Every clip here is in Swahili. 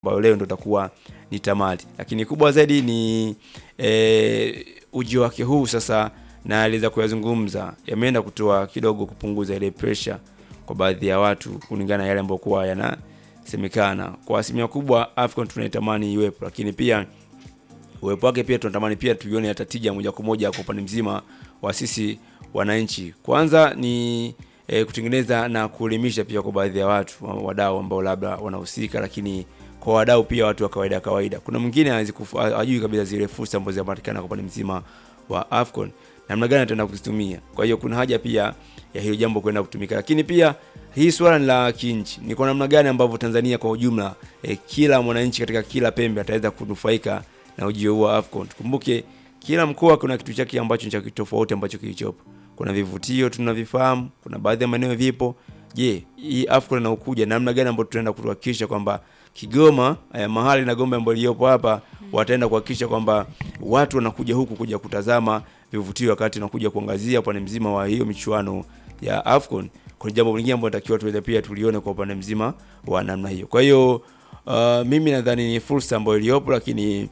ambayo leo ndo itakuwa ni tamati. Lakini kubwa zaidi ni ujio wake huu sasa, na aliweza kuyazungumza, yameenda kutoa kidogo kupunguza ile pressure kwa baadhi ya watu kulingana na yale ambayo kwa yanasemekana. Kwa asilimia kubwa AFCON tunaitamani iwepo, lakini pia uwepo wake pia tunatamani pia tuione hata tija moja kwa moja kwa upande mzima wa sisi wananchi. Kwanza ni kutengeneza na kuelimisha pia kwa baadhi ya watu wadau ambao labda wanahusika, lakini kwa wadau pia watu wa kawaida. Kuna mwingine hajui kabisa zile fursa ambazo zinapatikana kwa upande mzima wa AFCON, namna gani ataenda kuzitumia. Kwa hiyo kuna haja pia ya hiyo jambo kwenda kutumika, lakini pia hii swala ni la kinchi, ni kwa namna gani ambavyo Tanzania kwa ujumla kila mwananchi katika kila pembe ataweza kunufaika na ujio wa AFCON. Tukumbuke kila mkoa kuna kitu chake ambacho ni cha tofauti ambacho kilichopo. Kuna vivutio tunavifahamu, kuna baadhi ya maeneo vipo. Je, hii AFCON inaokuja namna gani ambayo tutaenda kuhakikisha kwamba Kigoma mahali na Gombe ambayo iliyopo hapa wataenda kuhakikisha kwamba watu wanakuja huku kuja kutazama vivutio wakati nakuja kuangazia upande mzima wa hiyo michuano ya AFCON. Kuna jambo lingine ambalo natakiwa tuweze pia tulione kwa upande mzima wa namna hiyo. Kwa hiyo mimi nadhani ni fursa ambayo iliyopo, lakini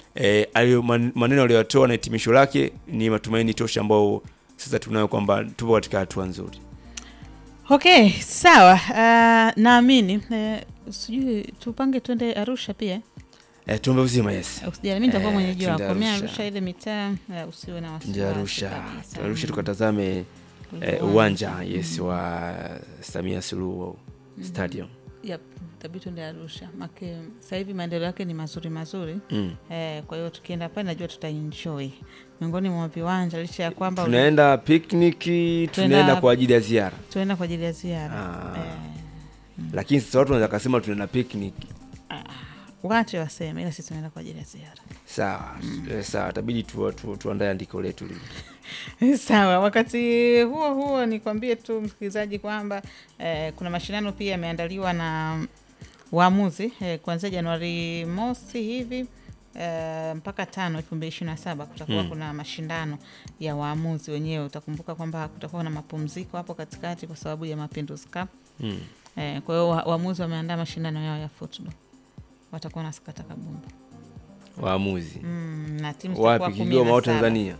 maneno aliyotoa na hitimisho lake ni matumaini tosha ambao sasa tunayo kwamba tupo katika hatua nzuri. Okay, sawa. Naamini sijui tupange twende Arusha pia. Tuombe uzima, yes. Usijali, mimi nitakuwa mwenyeji wako. Mimi Arusha ile mitaa usiwe na wasiwasi. Arusha tukatazame uwanja yes wa Samia Suluhu Stadium. Yep, tabii twende Arusha. Make sasa hivi maendeleo yake ni mazuri. Kwa hiyo tukienda pale najua tutaenjoy. Miongoni mwa viwanja licha ya kwamba tunaenda picnic, tunaenda kwa ajili ya ziara. Tunaenda kwa ajili ya ziara. Lakini sasa watu wanaweza kusema tunaenda picnic. Watu waseme ila sisi tunaenda kwa ajili ya ziara. Sawa, itabidi tuandae andiko letu lile. Sawa, wakati huo nikwambie tu msikilizaji kwamba kuna mashindano pia yameandaliwa na waamuzi kuanzia Januari mosi hivi mpaka 5 2027 kutakuwa kuna mashindano ya waamuzi wenyewe. Utakumbuka kwamba kutakuwa na mapumziko hapo katikati kwa sababu ya Mapinduzi Cup. Kwa hiyo waamuzi wameandaa mashindano yao ya football. Watakuwa na sakata kabumbu. Waamuzi. Na timu zitakuwa 17. Kigoma au Tanzania?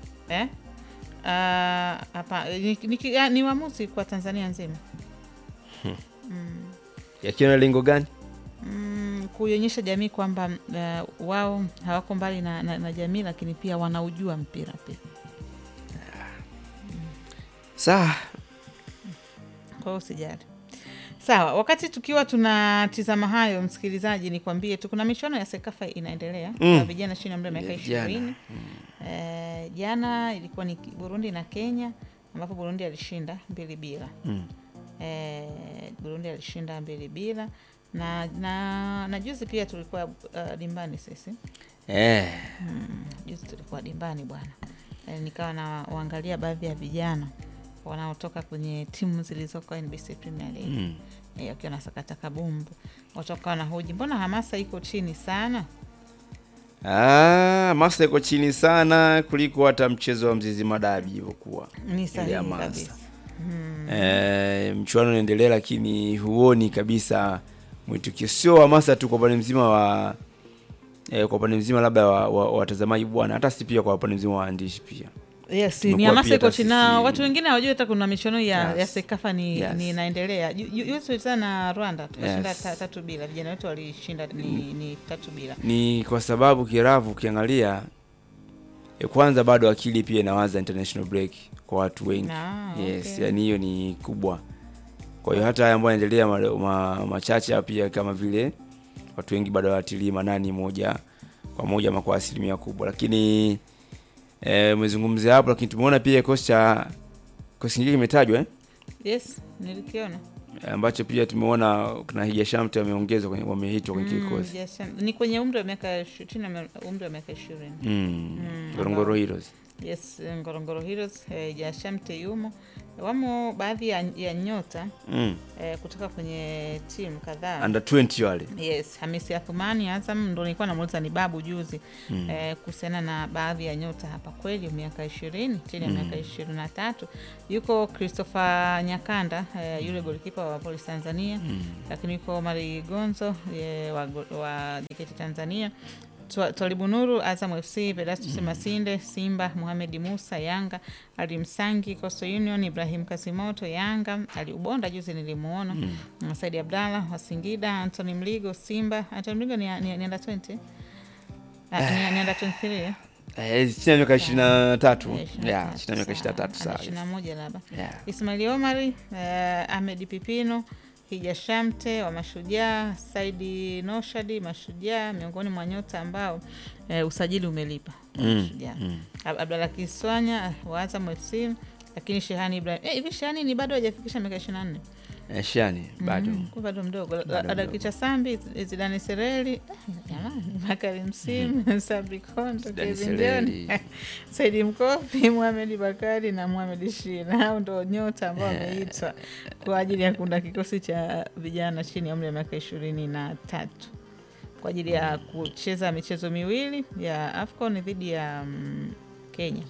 Hapa ni waamuzi kwa Tanzania nzima. Yakiwa na lengo gani? Kuonyesha jamii kwamba wao hawako mbali na jamii, lakini pia wanaujua mpira pia. Sawa. Kwa hiyo usijali. Sawa, wakati tukiwa tunatizama hayo msikilizaji, nikwambie tu kuna michuano ya Sekafa inaendelea kwa vijana chini ya umri wa miaka 20. Jana ilikuwa ni Burundi na Kenya ambapo Burundi alishinda 2-0. Burundi alishinda 2-0 na juzi pia tulikuwa dimbani sisi. Juzi tulikuwa dimbani bwana. Nikawa na waangalia baadhi ya vijana wanaotoka kwenye timu zilizoko NBC Premier League. Wakiwa na sakata kabumbu. Watoka na hoji, mbona hamasa iko chini sana? Hamasa iko chini sana kuliko hata mchezo wa Mzizi Madabi ilivyokuwa. Ni sahihi kabisa. Mchuano unaendelea lakini huoni kabisa mwitikio. Sio hamasa tu kwa upande mzima wa kwa upande mzima labda watazamaji bwana, hata si pia kwa upande mzima wa waandishi pia. Yes, ni hamasa iko chini. Watu wengine hawajui hata kuna michuano ya Sekafa ni inaendelea. Yusu sana Rwanda tukashinda 3-0. Vijana wetu walishinda ni 3-0. Ni kwa sababu Kiravu ukiangalia kwanza bado akili pia inawaza international break kwa watu wengi. Yes, yani hiyo ni kubwa. Kwa hiyo hata haya ambayo yanaendelea machache pia kama vile watu wengi bado watilii manani moja kwa moja kwa asilimia kubwa. Lakini umezungumzia hapo, lakini tumeona pia kosi kingine kimetajwa Yes, nilikiona. Ambacho pia tumeona kuna Hija Shamte wameongezwa wameitwa kwenye kikosi. Ni kwenye umri wa miaka 20. Ngorongoro Heroes. Yes, Ngorongoro Heroes. Hija Shamte yumo. Wamo baadhi ya nyota kutoka kwenye timu kadhaa under 20 wale. Yes, Hamisi Athumani Azam ndo nilikuwa namuuliza ni babu juzi kuhusiana na baadhi ya nyota hapa. Kweli miaka 20, chini ya miaka 23. Yuko Christopher Nyakanda, yule golikipa wa Police Tanzania, lakini yuko Omari Gonzo wa JKT Tanzania, Twalibu Nuru Azam FC, Pedastus Masinde Simba, Mohamed Musa Yanga, Ali Msangi Coastal Union, Ibrahim Kasimoto Yanga, Ali Ubonda juzi nilimuona, Saidi Abdallah wa Singida, Anthony Mligo Simba. Anthony Mligo ni under 20. Ni under 23. Chini ya miaka 23. Yeah, chini ya miaka 23 sawa. 21 labda. Ismail Omari, Ahmed Pipino, Hija Shamte wa Mashujaa, Saidi Noshadi Mashujaa, miongoni mwa nyota ambao usajili umelipa Mashujaa. Abdalla Kiswanya wa Azam FC, lakini Shehani Ibrahim. Hivi Shehani ni bado hajafikisha miaka 24. Shehani bado mdogo. Adakicha Sambi, Zidane Sereli, jamani, Bakari Msimu, Sabri Kondo, Kevin John, Saidi Mkofi, Mohamed Bakari na Mohamed Shina. Hao ndo nyota ambao wameitwa kwa ajili ya kuunda kikosi cha vijana chini ya umri wa miaka 23 kwa ajili ya kucheza michezo miwili ya AFCON dhidi ya Kenya.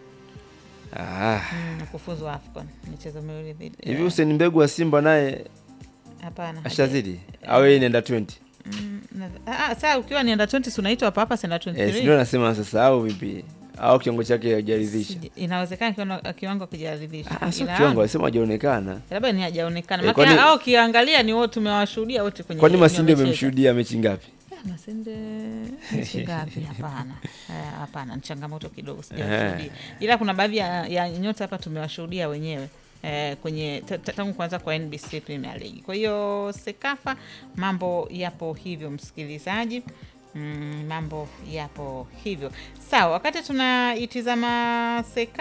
Kufuzu AFCON michezo miwili dhidi. Hivi Hussein Mbegu wa Simba naye hapana ashazidi au yeye ni under 20? Sasa ukiwa ni under 20 unaitwa hapa under 23. Ndio nasema sasa, au vipi? Au kiwango chake hajaridhisha? Inawezekana kiwango kijaridhisha. Sio kiwango, anasema hajaonekana. Labda ni hajaonekana. Maana au kiangalia ni wote tumewashuhudia wote kwenye. Kwani Masinde umemshuhudia mechi ngapi? Masinde mechi ngapi? Hapana, ni changamoto kidogo sijashuhudia. Ila kuna baadhi ya nyota hapa tumewashuhudia wenyewe kwenye tangu kwanza kwa NBC Premier League. Kwa hiyo Sekafa mambo yapo hivyo, msikilizaji. Mambo yapo hivyo. Sawa, wakati tunaitizama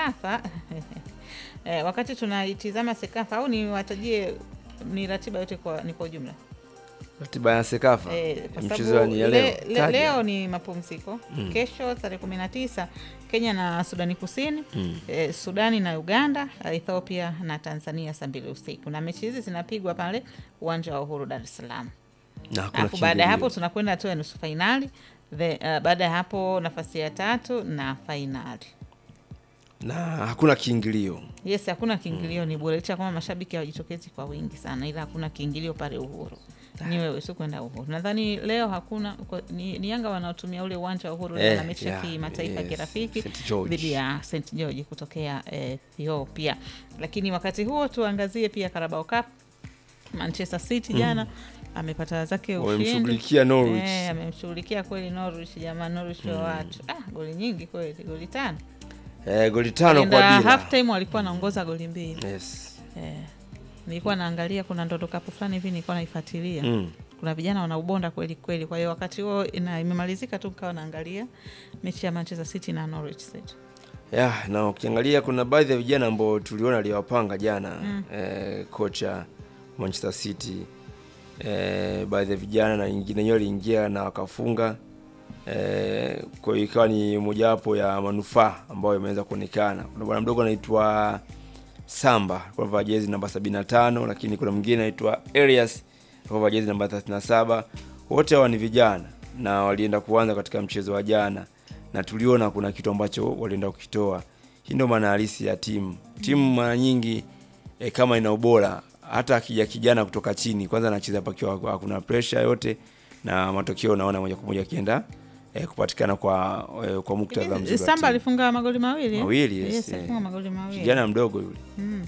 Sekafa au ni watajie ni ratiba yote kwa ujumla? Ratiba ya Sekafa mchezo ni leo ni mapumziko. Kesho tarehe 19 Kenya na Sudani Kusini, Sudani na Uganda, Ethiopia na Tanzania saa 2 usiku. Na mechi hizi zinapigwa pale uwanja wa Uhuru Dar es Salaam. Alafu baada ya hapo tunakwenda hatua ya nusu finali. Baada ya hapo nafasi ya 3 na finali. Na hakuna kiingilio. Yes, hakuna kiingilio. Ni bure licha kama mashabiki hawajitokezi kwa wingi sana, ila hakuna kiingilio pale Uhuru. Ni wewe sio kwenda Uhuru. Nadhani leo hakuna ni Yanga wanaotumia ule uwanja wa Uhuru na mechi ya kimataifa kirafiki dhidi ya St George kutokea Ethiopia. Lakini wakati huo tuangazie pia Carabao Cup. Manchester City jana amepata zake ushindi. Wamemshughulikia Norwich. Amemshughulikia kweli Norwich, jamaa Norwich wa watu. Goli nyingi kweli, goli 5. Goli 5 kwa bila. Half time walikuwa naongoza goli 2. Yes. Nilikuwa naangalia kuna Ndoto Cup fulani hivi nilikuwa naifuatilia. Kuna vijana wana ubonda kweli kweli. Kwa hiyo wakati huo imemalizika tu nikawa naangalia mechi ya Manchester City na Norwich City. Na ukiangalia kuna baadhi ya vijana ambao tuliona aliwapanga jana kocha Manchester City, baadhi ya vijana na wengine wenyewe waliingia na wakafunga. Kwa hiyo ikawa ni mojawapo ya manufaa ambayo imeweza kuonekana. Kuna bwana mdogo anaitwa Samba kwa vaa jezi namba 75, lakini kuna mwingine anaitwa Elias kwa vaa jezi namba 37. Wote hawa ni vijana na walienda kuanza katika mchezo wa jana, na tuliona kuna kitu ambacho walienda kukitoa. Hii ndio maana halisi ya timu. Timu mara nyingi kama ina ubora, hata akija kijana kutoka chini kwanza anacheza pakiwa hakuna pressure yote, na matokeo unaona moja kwa moja kienda kupatikana kwa muktadha mzuri. Samba alifunga magoli mawili. Yes, alifunga magoli mawili. Kijana mdogo yule.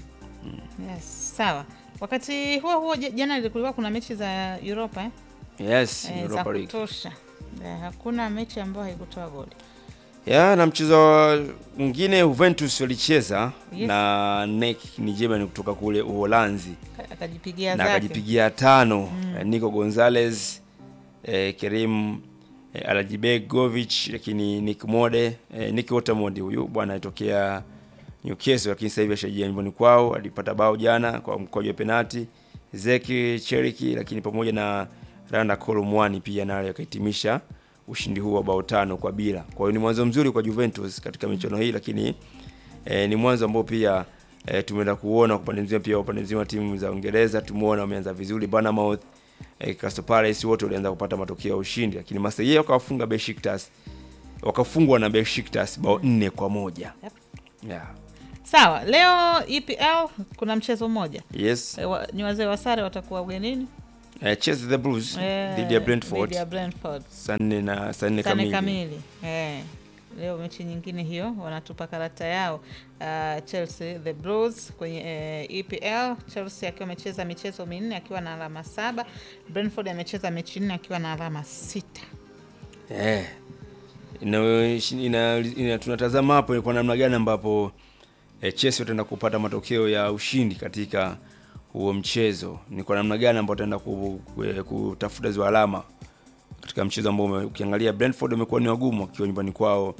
Yes, sawa. Wakati huo jana kulikuwa kuna mechi za Europa Yes, Europa League. Kutosha. Hakuna mechi ambayo haikutoa goli. Na mchezo mwingine Juventus walicheza na NEC ni Germany kutoka kule Uholanzi. Akajipigia 5. Nico Gonzalez, Kerim Alajibegovic, lakini Nick Otamodi huyu bwana anatokea Newcastle, lakini sasa hivi ashajia nyumbani kwao. Alipata bao jana kwa mkwaju wa penalti. Zeki Cheriki, lakini pamoja na Randa Kolomwani pia naye akahitimisha ushindi huu wa bao 5-0. Kwa hiyo ni mwanzo mzuri kwa Juventus katika michuano hii, lakini ni mwanzo ambao pia tumeenda kuona kwa upande mzima, pia upande mzima timu za Uingereza tumeona wameanza vizuri. Bournemouth, Crystal Palace wote walianza kupata matokeo ya ushindi, lakini Marseille wakawafunga Besiktas, wakafungwa na Besiktas bao 4-1. Yep. Yeah. Sawa, leo EPL kuna mchezo mmoja. Yes. Ni wazee wa sare watakuwa ugenini. Chelsea the Blues dhidi ya Brentford. Saa 4 kamili. Leo mechi nyingine hiyo wanatupa karata yao. Chelsea the Blues kwenye EPL. Chelsea akiwa amecheza michezo 4 akiwa na alama 7. Brentford amecheza mechi 4 akiwa na alama 6. Tunatazama hapo ni kwa namna gani ambapo Chelsea wataenda kupata matokeo ya ushindi katika huo mchezo. Ni kwa namna gani ambapo wataenda kutafuta zile alama katika mchezo ambao ukiangalia Brentford wamekuwa ni wagumu wakiwa nyumbani kwao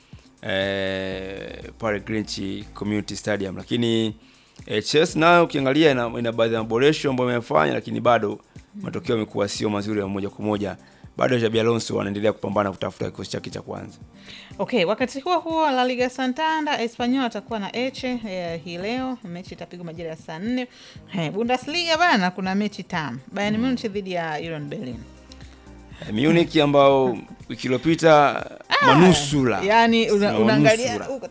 pale Greenwich Community Stadium, lakini Chelsea nayo ukiangalia ina baadhi ya maboresho ambayo wamefanya, lakini bado matokeo yamekuwa sio mazuri ya moja kwa moja. Bado Xabi Alonso anaendelea kupambana kutafuta kikosi chake cha kwanza. Okay, wakati huo La Liga Santander Espanyol atakuwa na Elche hii leo, mechi itapigwa majira ya saa 4. Bundesliga bana kuna mechi tamu. Bayern Munich dhidi ya Union Berlin. Munich ambao wiki iliyopita manusura. Yaani unaangalia huko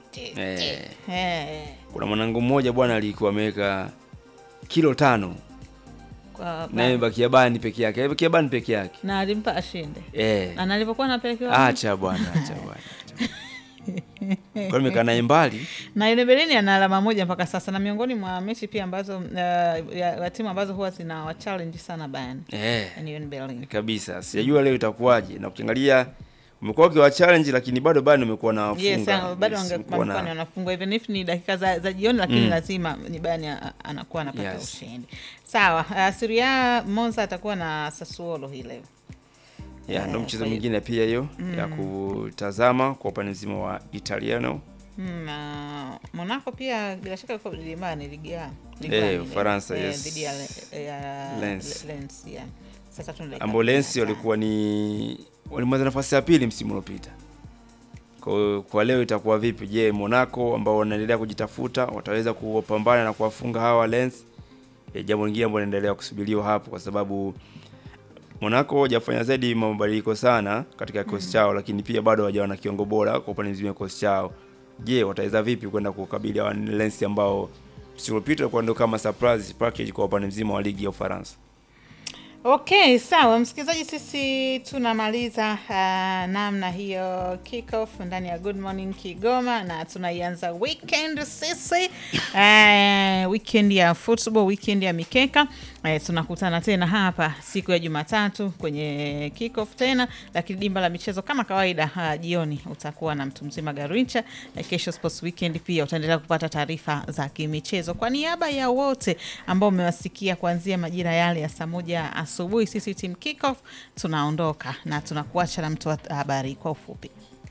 kuna mwanangu mmoja bwana alikuwa ameweka kilo 5. Na bakia bani peke yake. Bakia bani peke yake. Na alimpa ashinde. Na alipokuwa anapelekewa. Acha bwana. Kwa nimekaa naye mbali. Na Union Berlin ana alama 1 mpaka sasa, na miongoni mwa mechi pia ambazo ya timu ambazo huwa zina challenge sana Bayern. Union Berlin. Kabisa. Sijajua leo itakuwaje. Na ukiangalia umekuwa kwa challenge lakini bado Bayern umekuwa na wafunga. Yes, bado wangekuwa wanafungwa even if ni dakika za jioni, lakini lazima ni Bayern anakuwa anapata ushindi. Sawa, Serie A Monza atakuwa na Sassuolo hii leo. Ndio mchezo mwingine pia hiyo ya kutazama kwa upande mzima wa Italiano. Monaco pia bila shaka yuko dimbani ligi A. Ufaransa, yes. Dhidi ya Lens. Sasa tunaelekea. Ambao Lens walikuwa walimaliza nafasi ya pili msimu uliopita. Kwa leo itakuwa vipi? Je, Monaco ambao wanaendelea kujitafuta wataweza kupambana na kuwafunga hawa Lens? Jambo lingine ambalo linaendelea kusubiriwa hapo, kwa sababu Monaco hajafanya zaidi mabadiliko sana katika kikosi chao, lakini pia bado hawajaona kiongo bora kwa upande mzima wa kikosi chao. Je, wataweza vipi kwenda kukabili hawa Lens ambao msimu uliopita kwa ndo kama surprise package kwa upande mzima wa ligi ya Ufaransa? Okay, sawa msikilizaji, sisi tunamaliza namna hiyo kick-off ndani ya Good Morning Kigoma, na tunaianza weekend sisi. Weekend ya football, weekend ya mikeka. Tunakutana tena hapa siku ya Jumatatu kwenye kick-off tena, lakini dimba la michezo kama kawaida jioni utakuwa na mtu mzima Garwincha. Kesho Sports Weekend pia utaendelea kupata taarifa za kimichezo. Kwa niaba ya wote ambao mmewasikia kuanzia majira yale ya saa 1 asubuhi, sisi team kick-off tunaondoka na tunakuacha na mtu wa habari kwa ufupi.